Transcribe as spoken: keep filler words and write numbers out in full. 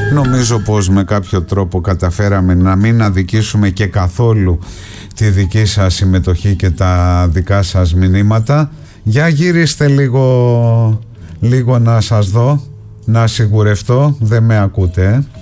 Νομίζω πως με κάποιο τρόπο καταφέραμε να μην αδικήσουμε και καθόλου τη δική σας συμμετοχή και τα δικά σας μηνύματα. Για γυρίστε λίγο, λίγο να σας δω, να σιγουρευτώ, δεν με ακούτε.